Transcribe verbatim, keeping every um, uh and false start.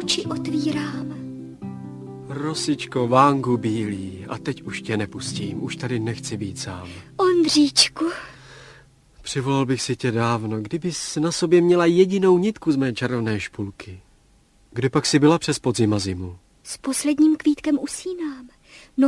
oči otvírám. Rosičko, vánku bílý, a teď už tě nepustím, už tady nechci být sám. Ondříčku. Přivolal bych si tě dávno, kdybys na sobě měla jedinou nitku z mé čarovné špulky. Kde pak si byla přes podzim a zimu? S posledním kvítkem usínám.